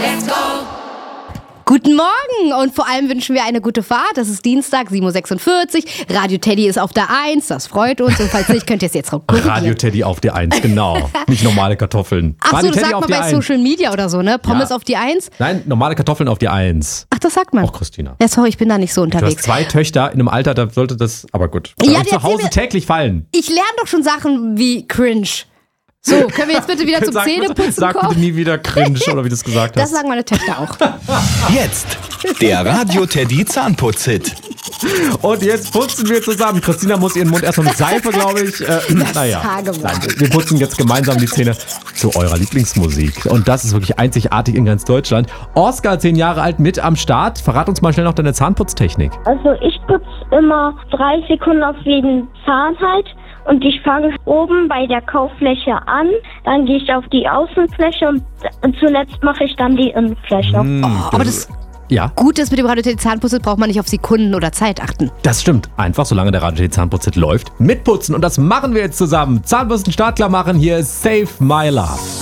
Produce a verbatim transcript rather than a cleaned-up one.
let's go! Guten Morgen und vor allem wünschen wir eine gute Fahrt. Das ist Dienstag, sieben Uhr sechsundvierzig. Radio Teddy ist auf der eins, das freut uns. Und falls nicht, könnt ihr es jetzt korrigieren. Radio Teddy auf die eins, genau. Nicht normale Kartoffeln. Ach Radio so, das Teddy sagt auf man die bei eins. Social Media oder so, ne? Pommes Ja. auf die eins. Nein, normale Kartoffeln auf die eins. Ach, das sagt man. Auch Christina. Ja, sorry, ich bin da nicht so Du hast unterwegs. zwei Töchter in einem Alter, da sollte das, aber gut. Bei Ja, uns die zu Hause erzählen mir- täglich fallen. Ich lerne doch schon Sachen wie cringe. So, können wir jetzt bitte wieder zum Sag bitte- Zähneputzen Sag bitte kommen? nie wieder cringe, oder wie du es gesagt Das hast. sagen meine Töchter auch. Jetzt der Radio Teddy Zahnputz-Hit. Und jetzt putzen wir zusammen. Christina muss ihren Mund erstmal mit Seife, glaube ich. Äh, naja, sage mal. nein, wir putzen jetzt gemeinsam die Zähne zu eurer Lieblingsmusik. Und das ist wirklich einzigartig in ganz Deutschland. Oscar, zehn Jahre alt, mit am Start. Verrat uns mal schnell noch deine Zahnputztechnik. Also ich putze immer drei Sekunden auf jeden Zahn halt. Und ich fange oben bei der Kauffläche an, dann gehe ich auf die Außenfläche und zuletzt mache ich dann die Innenfläche. Hm, Oh, aber das Ja, Gute ist, mit dem Radio Teddy Zahnputze braucht man nicht auf Sekunden oder Zeit achten. das stimmt. Einfach, solange der Radio Teddy Zahnputzhit läuft, mitputzen. Und das machen wir jetzt zusammen. Zahnbürsten startklar machen. Hier ist Save My Love.